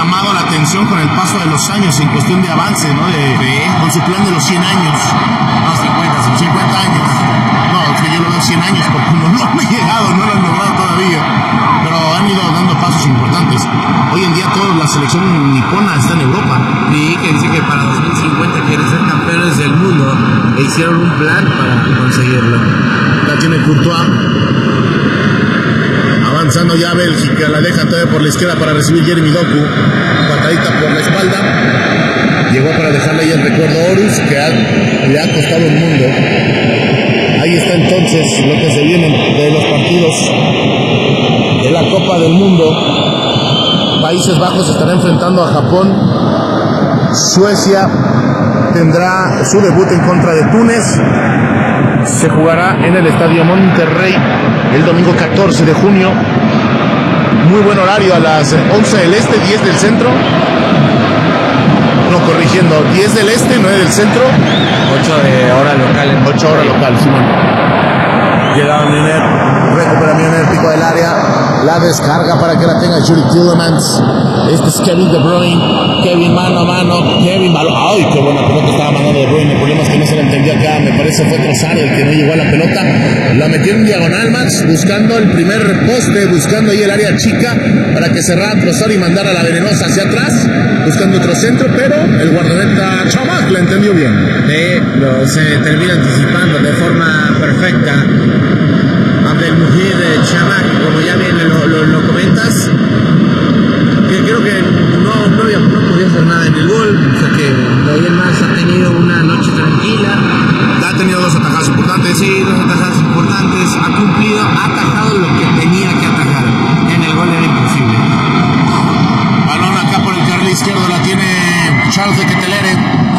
llamado la atención con el paso de los años en cuestión de avance, ¿no? Con su plan de los 100 años. No, 50 años. No, es que yo lo veo 100 años porque no han llegado, no lo han logrado todavía. Pero han ido dando pasos importantes. Hoy en día toda la selección nipona está en Europa. Y que dice que para 2050 quieren ser campeones del mundo e hicieron un plan para conseguirlo. La tiene Courtois. Avanzando ya Bélgica, la deja todavía por la izquierda para recibir Jeremy Doku. Patadita por la espalda. Llegó para dejarle ahí el recuerdo a Horus, que le ha costado un mundo. Ahí está entonces lo que se viene de los partidos de la Copa del Mundo. Países Bajos estará enfrentando a Japón. Suecia tendrá su debut en contra de Túnez. Se jugará en el Estadio Monterrey el domingo 14 de junio. Muy buen horario, a las 11 del este, 10 del centro. No, corrigiendo, 10 del este, 9 del centro. 8 de hora local. 8 horas local, Simón. Llegaba Milner, recupera Milner, pico del área, la descarga para que la tenga Jude Tielemans. Este es Kevin De Bruyne, Kevin mano a mano, Kevin balón. ¡Ay, qué buena pelota estaba mandando De Bruyne! El problema es que no se la entendió acá, me parece fue Trossard el que no llegó a la pelota. La metió en diagonal, Max, buscando el primer poste, buscando ahí el área chica para que cerrara Trossard y mandara la venenosa hacia atrás, buscando otro centro, pero el guardameta Chamac la entendió bien. Se termina anticipando de forma perfecta. Abdelmujid Chamac, como ya bien lo comentas, que creo que no podía hacer nada en el gol, o sea que de más ha tenido una noche tranquila. Ha tenido dos atajadas importantes. Sí, dos atajadas importantes, ha cumplido, ha atajado lo que tenía que atajar. En el gol era imposible. Balón acá por el carril izquierdo, la tiene Charles de Ketelere.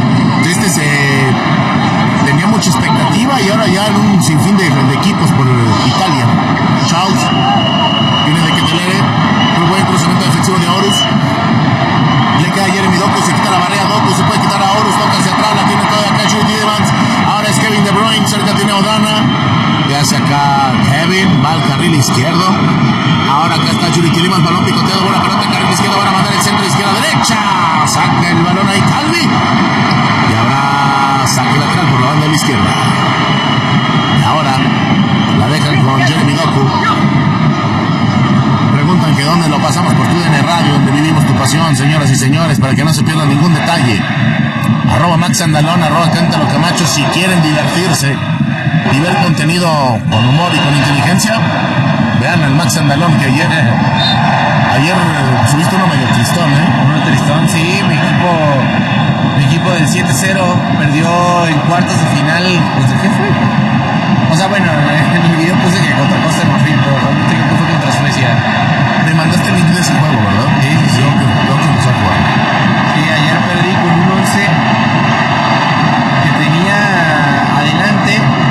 Tenía mucha expectativa y ahora ya en un sinfín de equipos por Italia. Charles viene de Ketelere, muy buen cruzamiento defensivo de Horus. Le queda Jeremy Doku, se quita la barrera, Doku se puede quitar a Horus, toca hacia atrás, la tiene toda acá Jude Tielemans. Ahora es Kevin De Bruyne, cerca tiene a Odana. Le hace acá Kevin, va al carril izquierdo. Ahora acá está Jude Tielemans, balón picoteado, buena pelota, carril izquierdo, van a mandar el centro, izquierda, derecha. Saca el balón ahí Calvi. Y ahora saque lateral por la banda de la izquierda. Y ahora la dejan con Jeremy Doku. Preguntan que dónde lo pasamos por TUDN Radio, donde vivimos tu pasión, señoras y señores, para que no se pierdan ningún detalle. @Max Andalón, @Cántalo Camacho, si quieren divertirse y ver contenido con humor y con inteligencia, vean al Max Andalón, que ayer subiste uno medio tristón, Uno tristón, sí, mi equipo del 7-0 perdió en cuartos de final. ¿Contra qué fue? O sea, bueno, en el video puse que contra Costa de Marfil, pero realmente creo que fue contra Suecia. Me mandaste el link de ese juego, ¿verdad? Sí. Tengo que empezar a jugar. Sí, ayer perdí con un 11 que tenía adelante.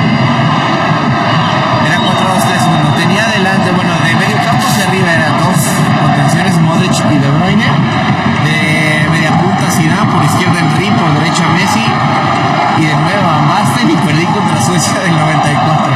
Era 4-2-3-1. Tenía adelante, bueno, de medio campo hacia arriba eran dos contenciones, Modric y De Bruyne. De media punta Zidane, por izquierda Henry, por derecha Messi. Y de nuevo a Masten y perdí contra Suecia del 94.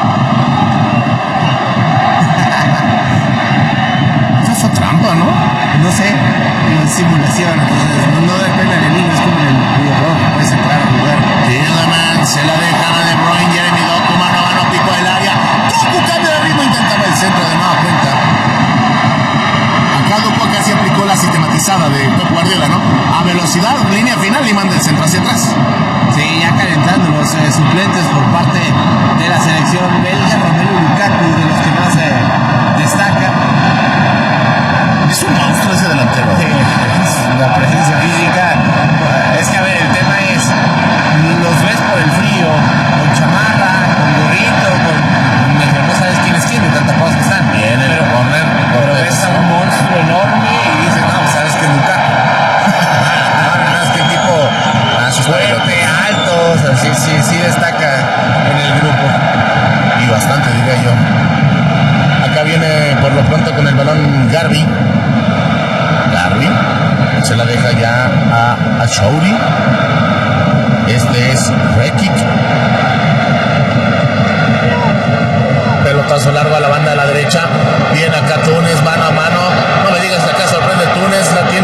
Eso fue trampa, ¿no? No sé, simulación, entonces no depende del niño, es como en el videojuego, puedes entrar a jugar. Tielemans se la dejan a De Bruyne, Jeremy Doku, mano a mano, pico del área. Doku cambia de ritmo, intentaba el centro de nueva cuenta. Acá Doku casi aplicó la sistematizada de Pep Guardiola, ¿no? A velocidad, línea final y manda el centro hacia atrás. Sí, ya calentando los suplentes por parte de la selección belga. Romelu Lukaku, de los que más destaca. Es un monstruo ese delantero. La presencia física. Es que, a ver, el tema es, los ves por el frío, con chamarra, con gorrito, no sabes quién es quién, de tanta cosas que están. Viene el corner. Pero ves a un monstruo enorme y dices, no, sabes que es Lukaku. No, es que el tipo fuerte, alto, o sea, sí destaca en el grupo. Y bastante, diría yo. Acá viene por lo pronto con el balón Garbi. Se la deja ya a Shauri. Este es Rekic. Pelotazo largo a la banda de la derecha. Viene acá Túnez, mano a mano. No me digas que acá sorprende Túnez. La tiene